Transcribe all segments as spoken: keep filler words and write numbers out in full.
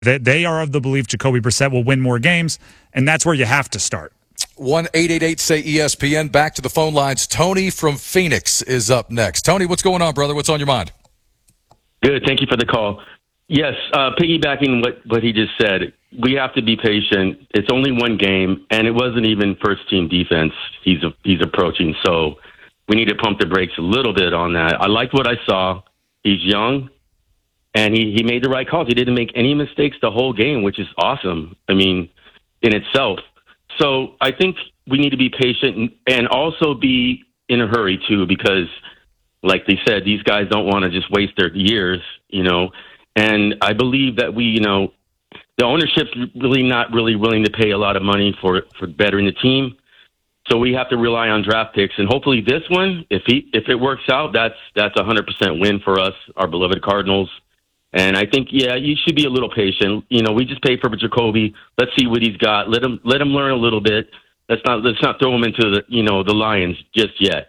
They, they are of the belief Jacoby Brissett will win more games, and that's where you have to start. one eight eight eight say E S P N. Back to the phone lines. Tony from Phoenix is up next. Tony, what's going on, brother? What's on your mind? Good. Thank you for the call. Yes, uh, piggybacking what, what he just said, we have to be patient. It's only one game, and it wasn't even first-team defense he's he's approaching, so we need to pump the brakes a little bit on that. I liked what I saw. He's young, and he, he made the right calls. He didn't make any mistakes the whole game, which is awesome, I mean, in itself. So I think we need to be patient and, and also be in a hurry, too, because, like they said, these guys don't want to just waste their years, you know. And I believe that we, you know, the ownership's really not really willing to pay a lot of money for for bettering the team. So we have to rely on draft picks. And hopefully this one, if he if it works out, that's that's a one hundred percent win for us, our beloved Cardinals. And I think, yeah, you should be a little patient. You know, we just paid for Jacoby. Let's see what he's got. Let him let him learn a little bit. Let's not let's not throw him into the you know the Lions just yet.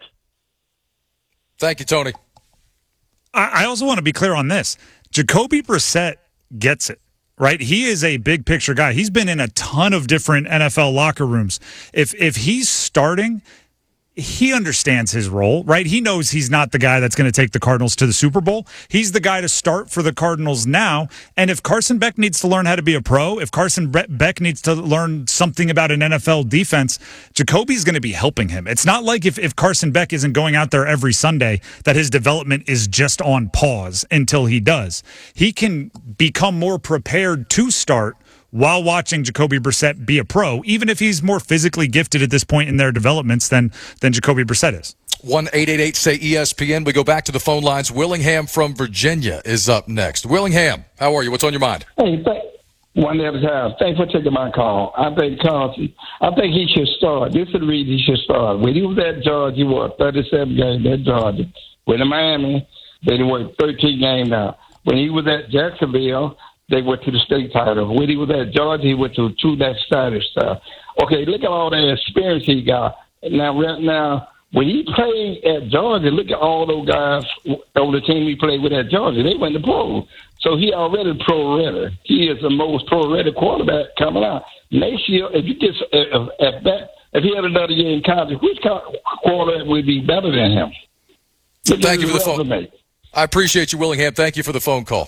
Thank you, Tony. I, I also want to be clear on this. Jacoby Brissett gets it, right? He is a big picture guy. He's been in a ton of different N F L locker rooms. If if he's starting, he understands his role, right? He knows he's not the guy that's going to take the Cardinals to the Super Bowl. He's the guy to start for the Cardinals now. And if Carson Beck needs to learn how to be a pro, if Carson Beck needs to learn something about an N F L defense, Jacoby's going to be helping him. It's not like if, if Carson Beck isn't going out there every Sunday that his development is just on pause until he does. He can become more prepared to start while watching Jacoby Brissett be a pro, even if he's more physically gifted at this point in their developments than than Jacoby Brissett is. one eight eight eight say E S P N. We go back to the phone lines. Willingham from Virginia is up next. Willingham, how are you? What's on your mind? Hey, th- one day time. Thanks for taking my call. I think Carson, I think he should start. This is the reason he should start. When he was at Georgia, he won thirty-seven games at Georgia. When in Miami, then he won thirteen games now. When he was at Jacksonville, they went to the state title. When he was at Georgia, he went to two next starter stuff. Okay, look at all the experience he got. Now, right now, when he played at Georgia, look at all those guys on the team he played with at Georgia. They went to pro. So he already pro-ready. He is the most pro-ready quarterback coming out. Next year, if you get if, if, that, if he had another year in college, which quarterback would be better than him? Look Thank you for the phone. I appreciate you, Willingham. Thank you for the phone call.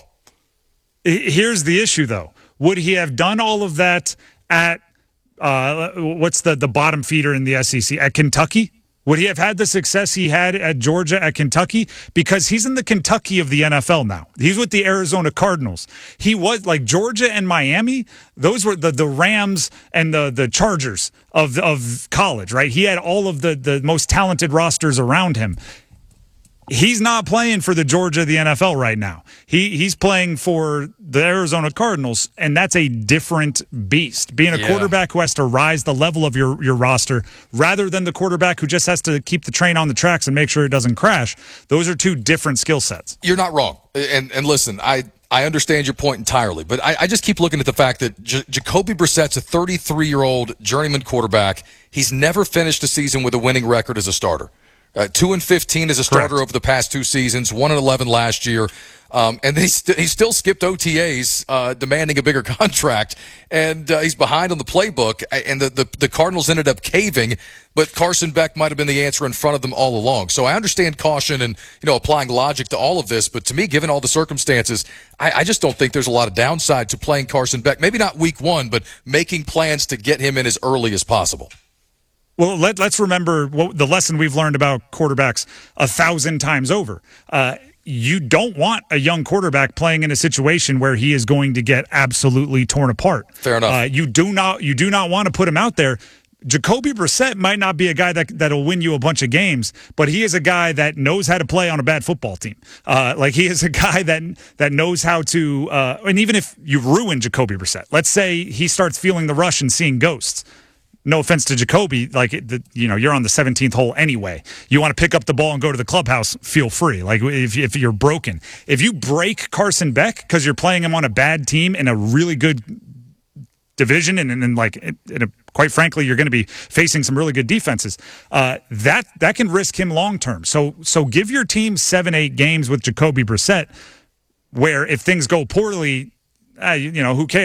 Here's the issue, though. Would he have done all of that at, uh, what's the, the bottom feeder in the S E C, at Kentucky? Would he have had the success he had at Georgia, at Kentucky? Because he's in the Kentucky of the N F L now. He's with the Arizona Cardinals. He was, like Georgia and Miami, those were the, the Rams and the, the Chargers of, of college, right? He had all of the, the most talented rosters around him. He's not playing for the Georgia of the N F L right now. He he's playing for the Arizona Cardinals, and that's a different beast. Being a yeah. quarterback who has to rise the level of your, your roster rather than the quarterback who just has to keep the train on the tracks and make sure it doesn't crash. Those are two different skill sets. You're not wrong. And and listen, I, I understand your point entirely, but I, I just keep looking at the fact that J- Jacoby Brissett's a thirty-three-year-old journeyman quarterback. He's never finished a season with a winning record as a starter. Uh, two and fifteen as a starter Correct. Over the past two seasons, one and eleven last year, um, and he, st- he still skipped O T As, uh, demanding a bigger contract, and uh, he's behind on the playbook. And the, the the Cardinals ended up caving, but Carson Beck might have been the answer in front of them all along. So I understand caution and you know applying logic to all of this, but to me, given all the circumstances, I, I just don't think there's a lot of downside to playing Carson Beck. Maybe not week one, but making plans to get him in as early as possible. Well, let, let's remember what, the lesson we've learned about quarterbacks a thousand times over. Uh, you don't want a young quarterback playing in a situation where he is going to get absolutely torn apart. Fair enough. Uh, you do not you do not want to put him out there. Jacoby Brissett might not be a guy that that'll win you a bunch of games, but he is a guy that knows how to play on a bad football team. Uh, like he is a guy that that knows how to. Uh, and even if you ruin Jacoby Brissett, let's say he starts feeling the rush and seeing ghosts. No offense to Jacoby, like the, you know, you're on the seventeenth hole anyway. You want to pick up the ball and go to the clubhouse, feel free. Like if if you're broken, if you break Carson Beck because you're playing him on a bad team in a really good division, and, and, and like, in a, quite frankly, you're going to be facing some really good defenses. Uh, that that can risk him long term. So so give your team seven, eight games with Jacoby Brissett, where if things go poorly, uh, you, you know, who cares?